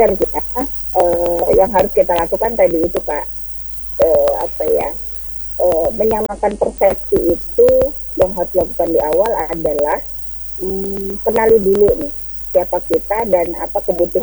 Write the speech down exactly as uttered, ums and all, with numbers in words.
dan kita uh, yang harus kita lakukan tadi itu Kak, uh, apa ya, uh, menyamakan persepsi itu yang harus dilakukan di awal adalah um, kenali dulu nih siapa kita dan apa kebutuhan